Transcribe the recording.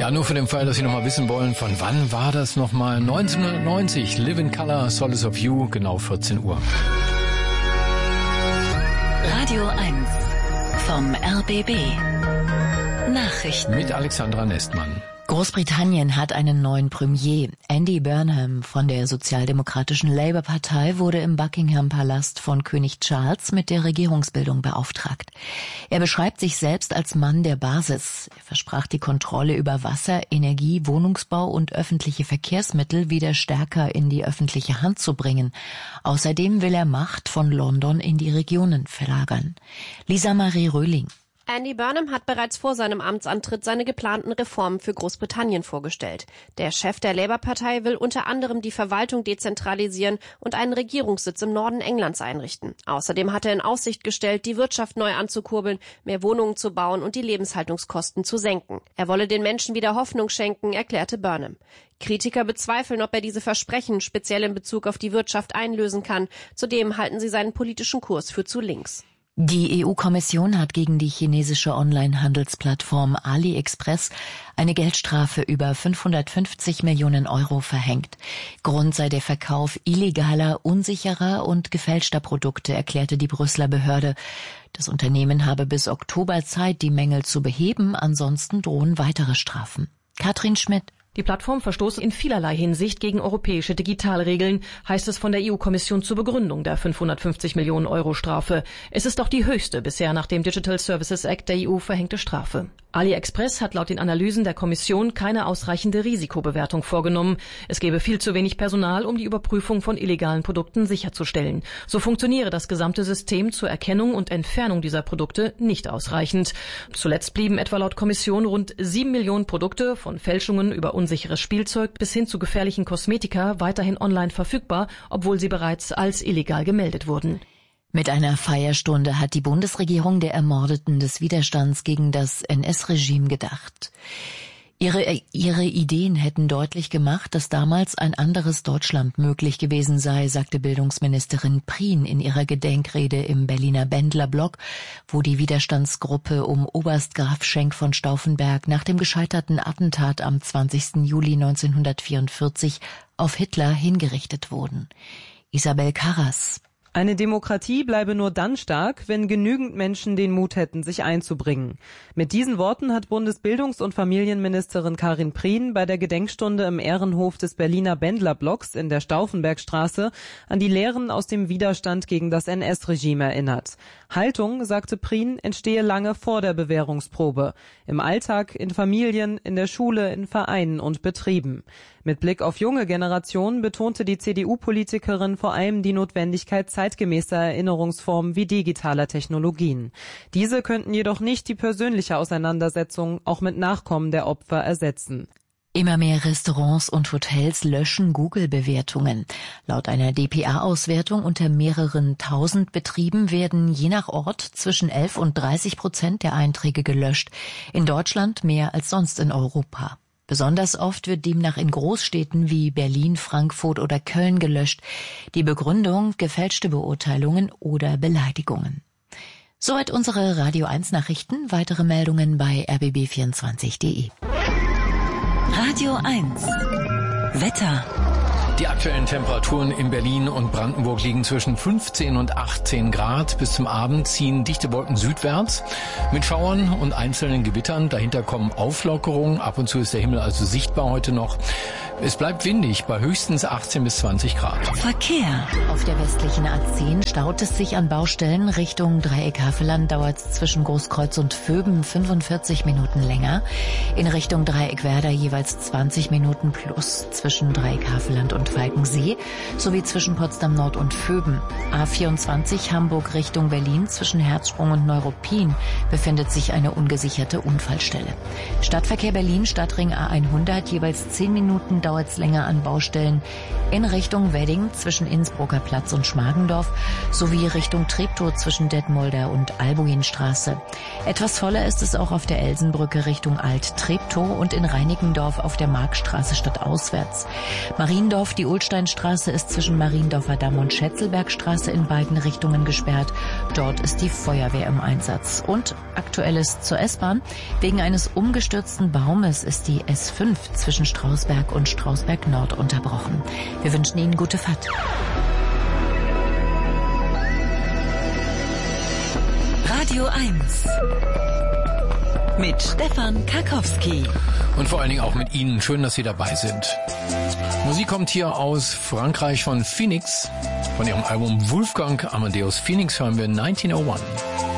Ja, nur für den Fall, dass Sie noch mal wissen wollen, von wann war das nochmal? 1990, Live in Color, Solace of You, genau 14 Uhr. Radio 1 vom RBB. Nachrichten mit Alexandra Nestmann. Großbritannien hat einen neuen Premier. Andy Burnham von der sozialdemokratischen Labour-Partei wurde im Buckingham-Palast von König Charles mit der Regierungsbildung beauftragt. Er beschreibt sich selbst als Mann der Basis. Er versprach, die Kontrolle über Wasser, Energie, Wohnungsbau und öffentliche Verkehrsmittel wieder stärker in die öffentliche Hand zu bringen. Außerdem will er Macht von London in die Regionen verlagern. Lisa Marie Röhling. Andy Burnham hat bereits vor seinem Amtsantritt seine geplanten Reformen für Großbritannien vorgestellt. Der Chef der Labour-Partei will unter anderem die Verwaltung dezentralisieren und einen Regierungssitz im Norden Englands einrichten. Außerdem hat er in Aussicht gestellt, die Wirtschaft neu anzukurbeln, mehr Wohnungen zu bauen und die Lebenshaltungskosten zu senken. Er wolle den Menschen wieder Hoffnung schenken, erklärte Burnham. Kritiker bezweifeln, ob er diese Versprechen speziell in Bezug auf die Wirtschaft einlösen kann. Zudem halten sie seinen politischen Kurs für zu links. Die EU-Kommission hat gegen die chinesische Online-Handelsplattform AliExpress eine Geldstrafe über 550 Millionen Euro verhängt. Grund sei der Verkauf illegaler, unsicherer und gefälschter Produkte, erklärte die Brüsseler Behörde. Das Unternehmen habe bis Oktober Zeit, die Mängel zu beheben, ansonsten drohen weitere Strafen. Katrin Schmidt. Die Plattform verstoße in vielerlei Hinsicht gegen europäische Digitalregeln, heißt es von der EU-Kommission zur Begründung der 550 Millionen Euro Strafe. Es ist auch die höchste bisher nach dem Digital Services Act der EU verhängte Strafe. AliExpress hat laut den Analysen der Kommission keine ausreichende Risikobewertung vorgenommen. Es gäbe viel zu wenig Personal, um die Überprüfung von illegalen Produkten sicherzustellen. So funktioniere das gesamte System zur Erkennung und Entfernung dieser Produkte nicht ausreichend. Zuletzt blieben etwa laut Kommission rund 7 Millionen Produkte von Fälschungen über unsicheres Spielzeug bis hin zu gefährlichen Kosmetika weiterhin online verfügbar, obwohl sie bereits als illegal gemeldet wurden. Mit einer Feierstunde hat die Bundesregierung der Ermordeten des Widerstands gegen das NS-Regime gedacht. Ihre Ideen hätten deutlich gemacht, dass damals ein anderes Deutschland möglich gewesen sei, sagte Bildungsministerin Prien in ihrer Gedenkrede im Berliner Bendler-Block, wo die Widerstandsgruppe um Oberst Graf Schenk von Stauffenberg nach dem gescheiterten Attentat am 20. Juli 1944 auf Hitler hingerichtet wurden. Isabel Karras. Eine Demokratie bleibe nur dann stark, wenn genügend Menschen den Mut hätten, sich einzubringen. Mit diesen Worten hat Bundesbildungs- und Familienministerin Karin Prien bei der Gedenkstunde im Ehrenhof des Berliner Bendler-Blocks in der Stauffenbergstraße an die Lehren aus dem Widerstand gegen das NS-Regime erinnert. Haltung, sagte Prien, entstehe lange vor der Bewährungsprobe. Im Alltag, in Familien, in der Schule, in Vereinen und Betrieben. Mit Blick auf junge Generationen betonte die CDU-Politikerin vor allem die Notwendigkeit zeitgemäßer Erinnerungsformen wie digitaler Technologien. Diese könnten jedoch nicht die persönliche Auseinandersetzung auch mit Nachkommen der Opfer ersetzen. Immer mehr Restaurants und Hotels löschen Google-Bewertungen. Laut einer dpa-Auswertung unter mehreren 1000 Betrieben werden je nach Ort zwischen 11% und 30% der Einträge gelöscht. In Deutschland mehr als sonst in Europa. Besonders oft wird demnach in Großstädten wie Berlin, Frankfurt oder Köln gelöscht. Die Begründung: gefälschte Beurteilungen oder Beleidigungen. Soweit unsere Radio 1 Nachrichten. Weitere Meldungen bei rbb24.de. Radio 1 Wetter. Die aktuellen Temperaturen in Berlin und Brandenburg liegen zwischen 15 und 18 Grad. Bis zum Abend ziehen dichte Wolken südwärts mit Schauern und einzelnen Gewittern. Dahinter kommen Auflockerungen. Ab und zu ist der Himmel also sichtbar heute noch. Es bleibt windig bei höchstens 18 bis 20 Grad. Verkehr. Auf der westlichen A10 staut es sich an Baustellen. Richtung Dreieck Havelland dauert es zwischen Großkreuz und Vöben 45 Minuten länger. In Richtung Dreieck Werder jeweils 20 Minuten plus zwischen Dreieck Havelland und Falkensee sowie zwischen Potsdam Nord und Vöben. A24 Hamburg Richtung Berlin zwischen Herzsprung und Neuruppin befindet sich eine ungesicherte Unfallstelle. Stadtverkehr Berlin Stadtring A100 jeweils 10 Minuten dauert es länger an Baustellen. In Richtung Wedding zwischen Innsbrucker Platz und Schmargendorf sowie Richtung Treptow zwischen Detmolder und Albuinstraße. Etwas voller ist es auch auf der Elsenbrücke Richtung Alt-Treptow und in Reinickendorf auf der Markstraße stadtauswärts. Mariendorf die Die Ulsteinstraße ist zwischen Mariendorfer Damm und Schätzelbergstraße in beiden Richtungen gesperrt. Dort ist die Feuerwehr im Einsatz. Und Aktuelles zur S-Bahn. Wegen eines umgestürzten Baumes ist die S5 zwischen Strausberg und Strausberg Nord unterbrochen. Wir wünschen Ihnen gute Fahrt. Radio 1 mit Stefan Karkowski. Und vor allen Dingen auch mit Ihnen. Schön, dass Sie dabei sind. Musik kommt hier aus Frankreich von Phoenix. Von ihrem Album Wolfgang Amadeus Phoenix hören wir 1901.